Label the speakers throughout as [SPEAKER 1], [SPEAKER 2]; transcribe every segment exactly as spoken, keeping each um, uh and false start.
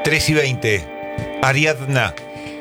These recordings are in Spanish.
[SPEAKER 1] tres y veinte. Ariadna.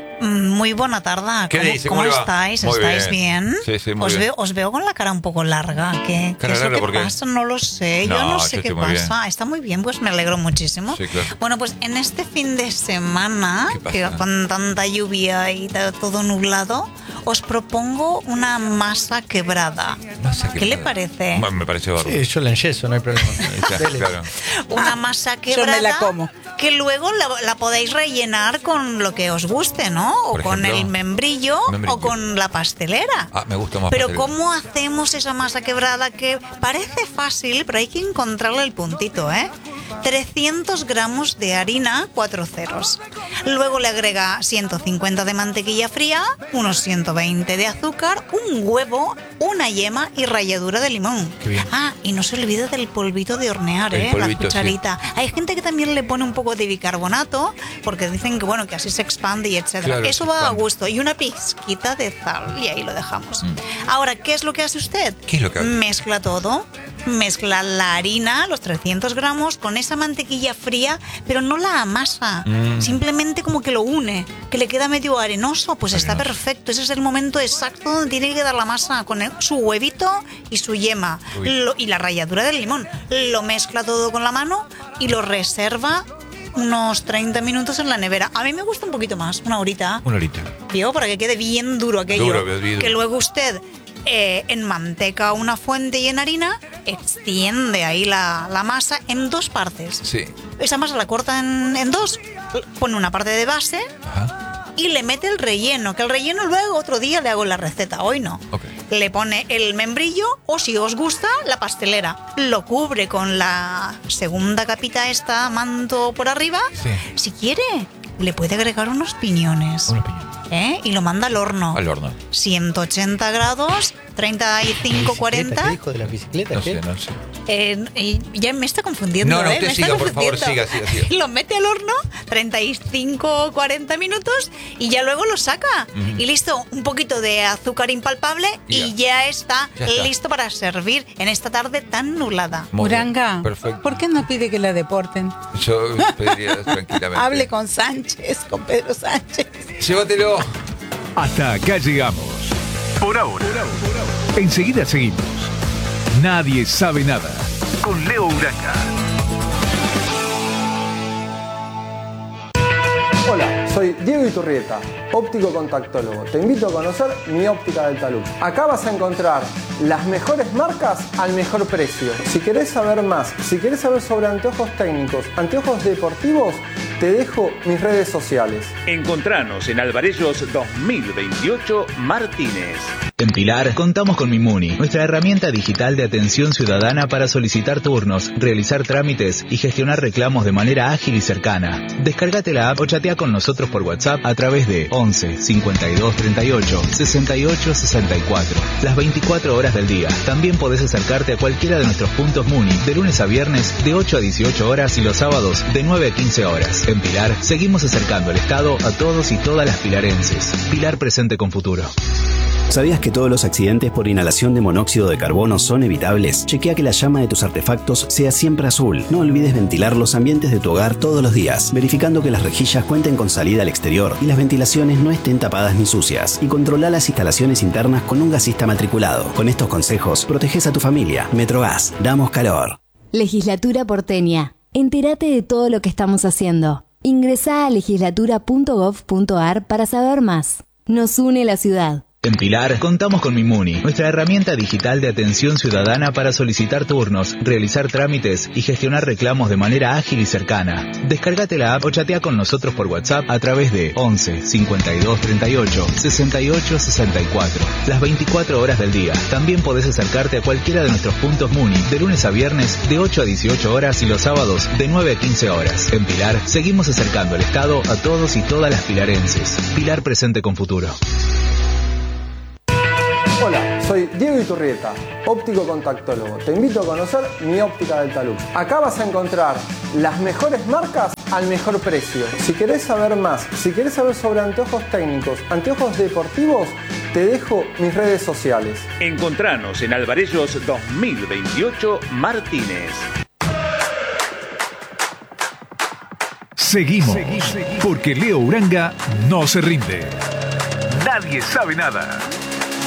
[SPEAKER 2] Muy buena tarde.
[SPEAKER 1] ¿Qué
[SPEAKER 2] ¿Cómo,
[SPEAKER 1] dice?
[SPEAKER 2] ¿cómo
[SPEAKER 1] ¿Cómo
[SPEAKER 2] estáis?
[SPEAKER 1] Muy
[SPEAKER 2] ¿Estáis
[SPEAKER 1] bien.
[SPEAKER 2] bien?
[SPEAKER 1] Sí, sí, muy
[SPEAKER 2] os
[SPEAKER 1] bien.
[SPEAKER 2] Veo, os veo con la cara un poco larga. ¿Qué, ¿qué
[SPEAKER 1] Cara
[SPEAKER 2] es lo
[SPEAKER 1] larga,
[SPEAKER 2] que
[SPEAKER 1] ¿por qué?
[SPEAKER 2] pasa? No lo sé.
[SPEAKER 1] No,
[SPEAKER 2] yo no
[SPEAKER 1] yo
[SPEAKER 2] sé qué
[SPEAKER 1] estoy muy
[SPEAKER 2] pasa.
[SPEAKER 1] bien.
[SPEAKER 2] Está muy bien, pues me alegro muchísimo.
[SPEAKER 1] Sí, claro.
[SPEAKER 2] Bueno, pues en este fin de semana,
[SPEAKER 1] ¿Qué pasa?
[SPEAKER 2] que con tanta lluvia y ta- todo nublado, os propongo una masa quebrada.
[SPEAKER 1] Masa
[SPEAKER 2] ¿Qué le
[SPEAKER 1] quebrada.
[SPEAKER 2] parece?
[SPEAKER 1] Bueno, me parece bárbaro.
[SPEAKER 3] Sí, yo la enyeso, no hay problema.
[SPEAKER 1] Claro,
[SPEAKER 3] Dele.
[SPEAKER 1] claro.
[SPEAKER 2] Una masa
[SPEAKER 4] Yo
[SPEAKER 2] quebrada
[SPEAKER 4] me la como.
[SPEAKER 2] que luego la, la podéis rellenar con lo que os guste, ¿no? O
[SPEAKER 1] Por
[SPEAKER 2] con
[SPEAKER 1] ejemplo,
[SPEAKER 2] el membrillo,
[SPEAKER 1] membrillo.
[SPEAKER 2] o con la pastelera.
[SPEAKER 1] Ah, me gusta más
[SPEAKER 2] Pero
[SPEAKER 1] pastelera.
[SPEAKER 2] ¿cómo hacemos esa masa quebrada que parece fácil, pero hay que encontrarle el puntito, ¿eh? trescientos gramos de harina, cuatro ceros. Luego le agrega ciento cincuenta de mantequilla fría, unos ciento veinte de azúcar, un huevo, una yema y ralladura de limón.
[SPEAKER 1] Qué bien.
[SPEAKER 2] Ah, y no se olvide del polvito de hornear,
[SPEAKER 1] El
[SPEAKER 2] ¿eh?
[SPEAKER 1] polvito,
[SPEAKER 2] La cucharita. Hay gente que también le pone un poco de bicarbonato porque dicen que bueno que así se expande y etcétera.
[SPEAKER 1] Claro,
[SPEAKER 2] Eso
[SPEAKER 1] se
[SPEAKER 2] va a
[SPEAKER 1] expande.
[SPEAKER 2] gusto y una pizquita de sal y ahí lo dejamos. Ahora, ¿qué es lo que hace usted?
[SPEAKER 1] ¿Qué es lo que hago?
[SPEAKER 2] Mezcla todo, mezcla la harina, los trescientos gramos con esa mantequilla fría, pero no la amasa,
[SPEAKER 1] Mm.
[SPEAKER 2] simplemente como que lo une, que le queda medio arenoso, pues está
[SPEAKER 1] Arenoso.
[SPEAKER 2] perfecto. Ese es el momento exacto donde tiene que quedar la masa con el- su huevito y su yema
[SPEAKER 1] Uy.
[SPEAKER 2] Lo- y la ralladura del limón. Lo mezcla todo con la mano y lo reserva unos treinta minutos en la nevera. A mí me gusta un poquito más, una horita.
[SPEAKER 1] Una horita.
[SPEAKER 2] Digo, para que quede bien duro aquello.
[SPEAKER 1] Duro, bien duro.
[SPEAKER 2] Que luego usted eh, enmanteca una fuente y en harina, extiende ahí la, la masa en dos partes.
[SPEAKER 1] Sí.
[SPEAKER 2] Esa masa la corta en, en dos, pone una parte de base
[SPEAKER 1] Ajá.
[SPEAKER 2] y le mete el relleno. Que el relleno luego otro día le hago la receta, hoy no.
[SPEAKER 1] Ok.
[SPEAKER 2] Le pone el membrillo o si os gusta la pastelera. Lo cubre con la segunda capita esta, manto por arriba.
[SPEAKER 1] Sí.
[SPEAKER 2] Si quiere, le puede agregar unos piñones.
[SPEAKER 1] Unos piñones.
[SPEAKER 2] ¿Eh? Y lo manda al horno.
[SPEAKER 1] Al horno.
[SPEAKER 2] ciento ochenta grados, treinta y cinco,
[SPEAKER 3] ¿Qué
[SPEAKER 2] cuarenta.
[SPEAKER 3] dijo de la bicicleta?
[SPEAKER 1] No
[SPEAKER 3] ¿Qué?
[SPEAKER 1] sé, no sé.
[SPEAKER 2] Eh, y ya me está confundiendo.
[SPEAKER 1] No, no,
[SPEAKER 2] ¿eh?
[SPEAKER 1] usted
[SPEAKER 2] Me está
[SPEAKER 1] siga, por favor,
[SPEAKER 2] confundiendo.
[SPEAKER 1] siga, siga, siga.
[SPEAKER 2] Lo mete al horno, treinta y cinco, cuarenta minutos y ya luego lo saca.
[SPEAKER 1] Ujú.
[SPEAKER 2] Y listo, un poquito de azúcar impalpable
[SPEAKER 1] Y
[SPEAKER 2] y
[SPEAKER 1] ya.
[SPEAKER 2] ya está,
[SPEAKER 1] Ya está.
[SPEAKER 2] listo para servir en esta tarde tan nublada.
[SPEAKER 1] Muy bien.
[SPEAKER 4] Uranga,
[SPEAKER 1] Perfecto.
[SPEAKER 4] ¿por qué no pide que la deporten?
[SPEAKER 1] Yo pediría tranquilamente.
[SPEAKER 4] Hable con Sánchez, con Pedro Sánchez.
[SPEAKER 1] Llévatelo.
[SPEAKER 5] Hasta acá llegamos. Por ahora. Enseguida seguimos. Nadie sabe nada. Con Leo Uranga.
[SPEAKER 6] Hola, soy Diego Iturrieta, óptico contactólogo. Te invito a conocer mi óptica del talud. Acá vas a encontrar las mejores marcas al mejor precio. Si querés saber más, si querés saber sobre anteojos técnicos, anteojos deportivos, te dejo mis redes sociales.
[SPEAKER 7] Encontranos en Alvarellos dos mil veintiocho Martínez.
[SPEAKER 8] En Pilar contamos con Mimuni, nuestra herramienta digital de atención ciudadana para solicitar turnos, realizar trámites y gestionar reclamos de manera ágil y cercana. Descárgate la app o chatea con nosotros por WhatsApp a través de once cincuenta y dos treinta y ocho sesenta y ocho sesenta y cuatro. Las veinticuatro horas del día. También podés acercarte a cualquiera de nuestros puntos Muni de lunes a viernes de ocho a dieciocho horas y los sábados de nueve a quince horas. En Pilar seguimos acercando el Estado a todos y todas las pilarenses. Pilar presente con futuro.
[SPEAKER 9] ¿Sabías que todos los accidentes por inhalación de monóxido de carbono son evitables? Chequea que la llama de tus artefactos sea siempre azul. No olvides ventilar los ambientes de tu hogar todos los días, verificando que las rejillas cuenten con salida al exterior y las ventilaciones no estén tapadas ni sucias. Y controla las instalaciones internas con un gasista matriculado. Con estos consejos, proteges a tu familia. Metrogas, damos calor.
[SPEAKER 10] Legislatura porteña. Entérate de todo lo que estamos haciendo. Ingresá a legislatura punto gov punto ar para saber más. Nos une la ciudad.
[SPEAKER 8] En Pilar contamos con Mimuni, nuestra herramienta digital de atención ciudadana para solicitar turnos, realizar trámites y gestionar reclamos de manera ágil y cercana. Descárgate la app o chatea con nosotros por WhatsApp a través de once cincuenta y dos treinta y ocho sesenta y ocho sesenta y cuatro. Las veinticuatro horas del día. También podés acercarte a cualquiera de nuestros puntos Muni de lunes a viernes de ocho a dieciocho horas y los sábados de nueve a quince horas. En Pilar seguimos acercando el Estado a todos y todas las pilarenses. Pilar presente con futuro.
[SPEAKER 6] Hola, soy Diego Iturrieta, óptico contactólogo. Te invito a conocer mi óptica del talud. Acá vas a encontrar las mejores marcas al mejor precio. Si querés saber más, si querés saber sobre anteojos técnicos, anteojos deportivos, te dejo mis redes sociales.
[SPEAKER 7] Encontranos en Alvarellos dos mil veintiocho Martínez.
[SPEAKER 5] Seguimos, porque Leo Uranga no se rinde. Nadie sabe nada.